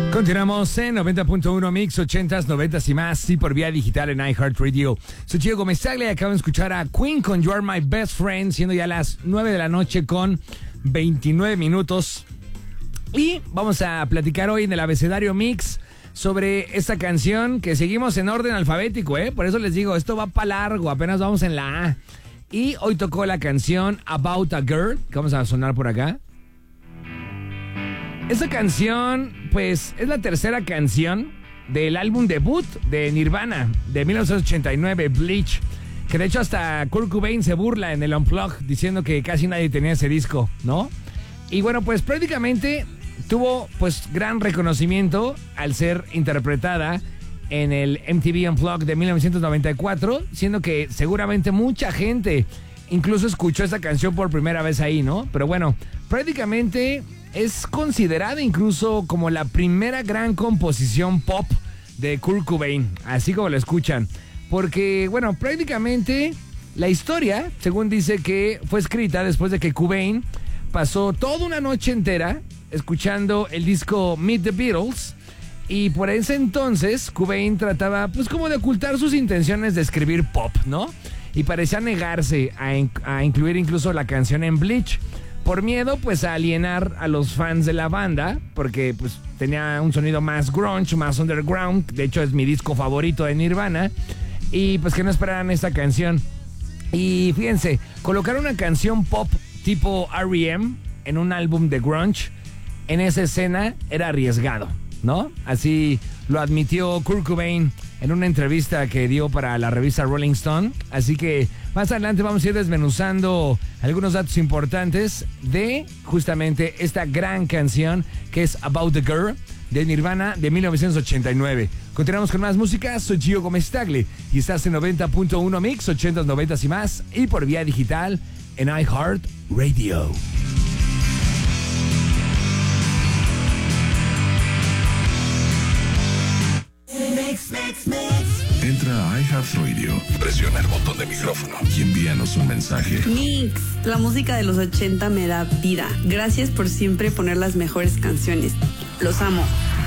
Continuamos en 90.1 Mix, 80s, 90s y más, y por vía digital en iHeartRadio. Soy Gio Gómez Tagle y acabo de escuchar a Queen con You Are My Best Friend, siendo ya las 9 de la noche con 29 minutos. Y vamos a platicar hoy en el abecedario Mix sobre esta canción que seguimos en orden alfabético, Por eso les digo, esto va para largo, apenas vamos en la A. Y hoy tocó la canción About a Girl, que vamos a sonar por acá. Esta canción, pues, es la tercera canción del álbum debut de Nirvana, de 1989, Bleach, que de hecho hasta Kurt Cobain se burla en el Unplugged, diciendo que casi nadie tenía ese disco, ¿no? Y bueno, pues prácticamente tuvo, pues, gran reconocimiento al ser interpretada en el MTV Unplugged de 1994, siendo que seguramente mucha gente incluso escuchó esta canción por primera vez ahí, ¿no? Pero bueno, prácticamente es considerada incluso como la primera gran composición pop de Kurt Cobain, así como lo escuchan. Porque, bueno, prácticamente la historia, según dice, que fue escrita después de que Cobain pasó toda una noche entera escuchando el disco Meet the Beatles. Y por ese entonces Cobain trataba, pues, como de ocultar sus intenciones de escribir pop, ¿no? Y parecía negarse a incluir incluso la canción en Bleach, por miedo, pues, a alienar a los fans de la banda, porque, pues, tenía un sonido más grunge, más underground. De hecho, es mi disco favorito de Nirvana. Y, pues, que no esperaran esta canción. Y fíjense, colocar una canción pop tipo R.E.M. en un álbum de grunge, en esa escena, era arriesgado, ¿no? Así lo admitió Kurt Cobain en una entrevista que dio para la revista Rolling Stone. Así que más adelante vamos a ir desmenuzando algunos datos importantes de justamente esta gran canción que es About the Girl de Nirvana de 1989. Continuamos con más música. Soy Gio Gómez Tagle y estás en 90.1 Mix, 80s, 90s y más, y por vía digital en iHeartRadio. Entra a iHeartRadio, presiona el botón de micrófono y envíanos un mensaje. Mix, la música de los 80 me da vida. Gracias por siempre poner las mejores canciones. Los amo.